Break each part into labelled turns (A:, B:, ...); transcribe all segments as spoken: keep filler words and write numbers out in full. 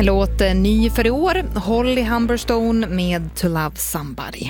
A: Låt ny för i år, Holly Humberstone med To Love Somebody.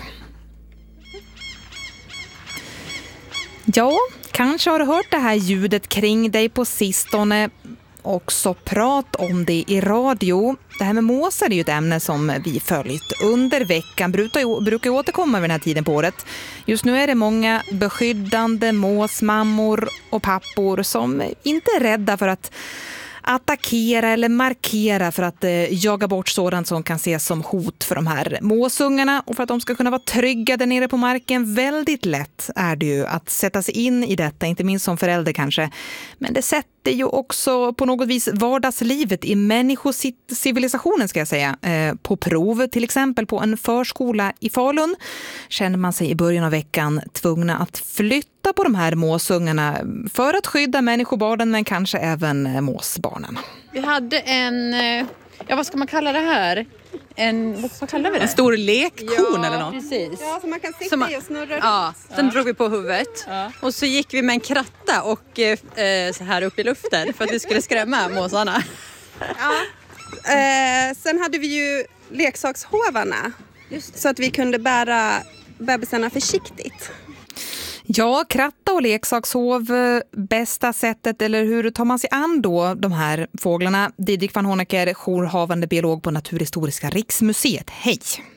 A: Ja, kanske har du hört det här ljudet kring dig på sistone. Också prat om det i radio. Det här med måsar är ju ett ämne som vi följt under veckan. Brukar, brukar återkomma vid den här tiden på året. Just nu är det många beskyddande måsmammor och pappor som inte är rädda för att attackera eller markera för att eh, jaga bort sådant som kan ses som hot för de här måsungarna och för att de ska kunna vara trygga där nere på marken. Väldigt lätt är det ju att sätta sig in i detta, inte minst som förälder kanske. Men det sätter ju också på något vis vardagslivet i människocivilisationen ska jag säga eh, på prov. Till exempel på en förskola i Falun känner man sig i början av veckan tvungna att flytta på de här måsungarna för att skydda människobarnen men kanske även måsbarnen.
B: Vi hade en, ja vad ska man kalla det här? En, vad kallar vi det?
C: En stor lekkon
B: ja,
C: eller något?
B: Precis.
D: Ja, så man kan sitta
B: man,
D: i och snurra
B: ja,
D: runt.
B: sen ja. drog vi på huvudet ja. och så gick vi med en kratta och eh, så här upp i luften för att vi skulle skrämma måsarna.
D: Ja. Eh, sen hade vi ju leksakshovarna så att vi kunde bära bebisarna försiktigt.
A: Ja, kratta och leksakshov, bästa sättet, eller hur tar man sig an då de här fåglarna? Didrik van Honecker, jourhavande biolog på Naturhistoriska riksmuseet. Hej!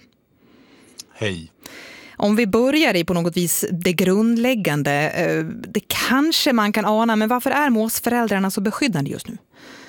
E: Hej!
A: Om vi börjar i på något vis det grundläggande, det kanske man kan ana, men varför är måsföräldrarna så beskyddande just nu?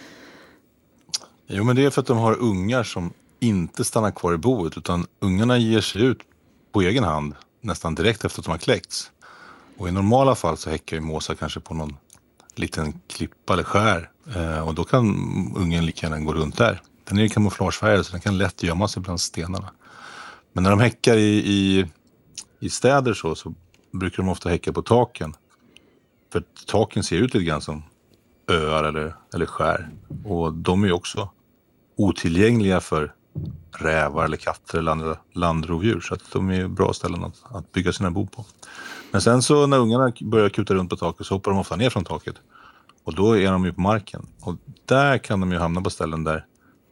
E: Jo, men det är för att de har ungar som inte stannar kvar i boet, utan ungarna ger sig ut på egen hand nästan direkt efter att de har kläckts. Och i normala fall så häckar ju måsar kanske på någon liten klippa eller skär. Eh, och då kan ungen lika gärna gå runt där. Den är ju kamouflagefärgad så den kan lätt gömma sig bland stenarna. Men när de häckar i, i, i städer så, så brukar de ofta häcka på taken. För taken ser ut lite grann som öar eller, eller skär. Och de är ju också otillgängliga för rävar eller katter eller andra landrovdjur. Så att de är bra ställen att, att bygga sina bo på. Men sen så när ungarna börjar kuta runt på taket så hoppar de ofta ner från taket. Och då är de ju på marken. Och där kan de ju hamna på ställen där,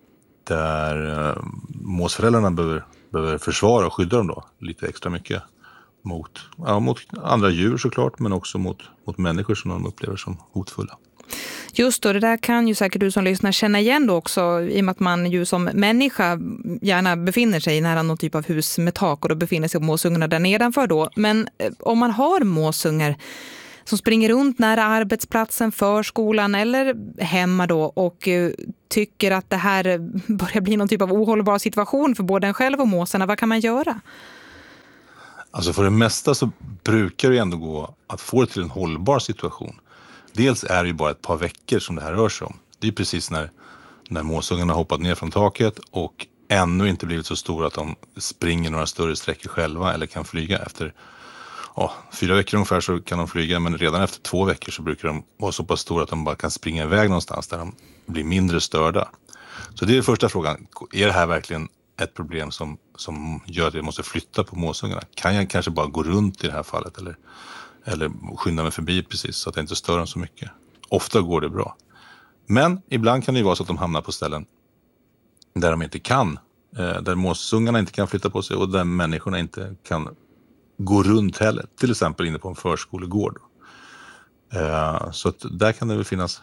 E: där äh, måsföräldrarna behöver, behöver försvara och skydda dem då. Lite extra mycket mot, ja, mot andra djur såklart. Men också mot, mot människor som de upplever som hotfulla.
A: Just då, det där kan ju säkert du som lyssnar känna igen då också, i och med att man ju som människa gärna befinner sig nära någon typ av hus med tak och då befinner sig måsungarna där nedanför då. Men om man har måsungar som springer runt nära arbetsplatsen, förskolan eller hemma då och tycker att det här börjar bli någon typ av ohållbar situation för både en själv och måsarna, vad kan man göra?
E: Alltså för det mesta så brukar det ändå gå att få det till en hållbar situation. Dels är det ju bara ett par veckor som det här rör sig om. Det är precis när, när måsungarna har hoppat ner från taket och ännu inte blivit så stora att de springer några större sträckor själva eller kan flyga. Efter ja, fyra veckor ungefär så kan de flyga, men redan efter två veckor så brukar de vara så pass stora att de bara kan springa iväg någonstans där de blir mindre störda. Så det är första frågan. Är det här verkligen ett problem som, som gör att jag måste flytta på måsungarna? Kan jag kanske bara gå runt i det här fallet eller... Eller skynda mig förbi precis så att jag inte stör dem så mycket. Ofta går det bra. Men ibland kan det ju vara så att de hamnar på ställen där de inte kan. Där måsungarna inte kan flytta på sig och där människorna inte kan gå runt heller. Till exempel inne på en förskolegård. Så att där kan det väl finnas.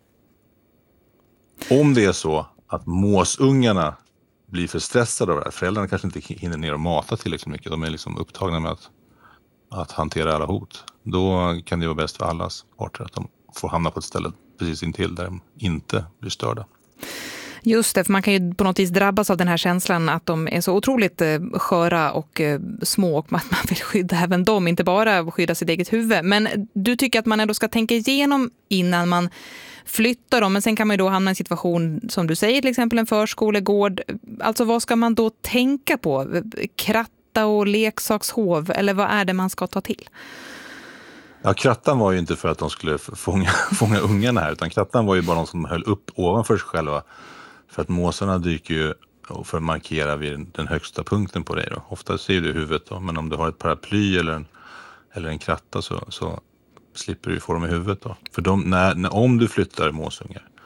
E: Om det är så att måsungarna blir för stressade av det här. Föräldrarna kanske inte hinner ner och mata tillräckligt mycket. De är liksom upptagna med att att hantera alla hot. Då kan det vara bäst för allas parter att de får hamna på ett ställe precis intill där de inte blir störda.
A: Just det, för man kan ju på något vis drabbas av den här känslan att de är så otroligt sköra och små och att man vill skydda även dem, inte bara skydda sitt eget huvud. Men du tycker att man ändå ska tänka igenom innan man flyttar dem, men sen kan man ju då hamna i en situation som du säger, till exempel en förskolegård. Alltså vad ska man då tänka på? Kratt och leksakshov, eller vad är det man ska ta till?
E: Ja, krattan var ju inte för att de skulle fånga, fånga ungarna här, utan krattan var ju bara någon som höll upp ovanför sig själva. För att måsarna dyker ju för att markera vid den högsta punkten på dig då. Ofta ser du huvudet då, men om du har ett paraply eller en, eller en kratta så, så slipper du få dem i huvudet då. För de, när, när, om du flyttar måsungar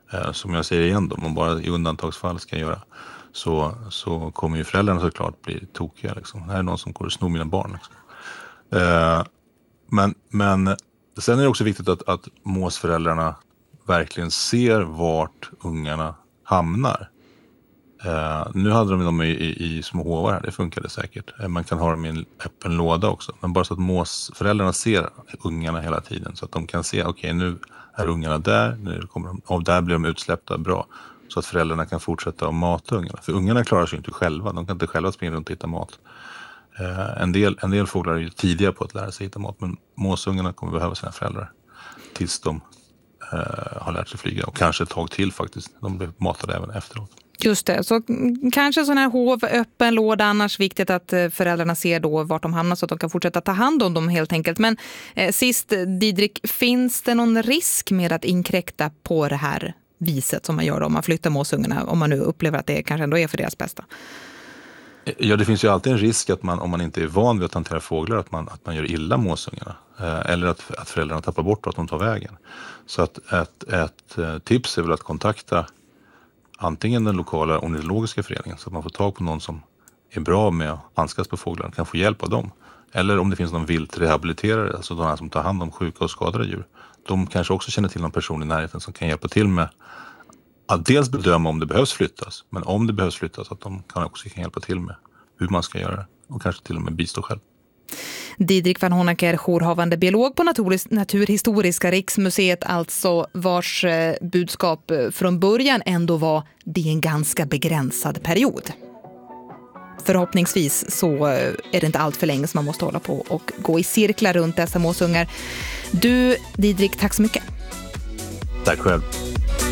E: eh, som jag säger igen då, om man bara i undantagsfall ska göra, så, så kommer ju föräldrarna såklart bli tokiga. Liksom. Det här är någon som går och snor mina barn. Liksom. Eh, men, men sen är det också viktigt att, att måsföräldrarna verkligen ser vart ungarna hamnar. Uh, nu hade de dem i, i, i små hovar här, det funkade säkert. Uh, man kan ha dem i en öppen låda också. Men bara så att måsföräldrarna ser ungarna hela tiden. Så att de kan se, okej okay, nu är ungarna där, nu kommer de, och där blir de utsläppta, bra. Så att föräldrarna kan fortsätta att mata ungarna. För ungarna klarar sig inte själva, de kan inte själva springa runt och hitta mat. Uh, en, del, en del fåglar är ju tidiga på att lära sig hitta mat, men måsungarna kommer behöva sina föräldrar tills de uh, har lärt sig flyga. Och kanske ett tag till faktiskt, de blir matade även efteråt.
A: Just det, så kanske sån här hov, öppen låda, annars viktigt att föräldrarna ser då vart de hamnar så att de kan fortsätta ta hand om dem helt enkelt. Men eh, sist, Didrik, finns det någon risk med att inkräkta på det här viset som man gör om man flyttar måsungarna, om man nu upplever att det kanske ändå är för deras bästa?
E: Ja, det finns ju alltid en risk att man, om man inte är van vid att hantera fåglar, att man, att man gör illa måsungarna. Eh, eller att, att föräldrarna tappar bort att de tar vägen. Så att ett, ett, ett tips är väl att kontakta antingen den lokala ornitologiska föreningen så att man får tag på någon som är bra med att handskas på fåglar, kan få hjälp av dem. Eller om det finns någon viltrehabiliterare, alltså de här som tar hand om sjuka och skadade djur. De kanske också känner till någon person i närheten som kan hjälpa till med att dels bedöma om det behövs flyttas, men om det behövs flyttas att de kan också kan hjälpa till med hur man ska göra det och kanske till och med bistå själv.
A: Didrik van Honacker, jourhavande biolog på Naturhistoriska riksmuseet, alltså vars budskap från början ändå var det är en ganska begränsad period. Förhoppningsvis så är det inte allt för länge som man måste hålla på och gå i cirklar runt dessa måsungar. Du, Didrik, tack så mycket.
E: Tack själv.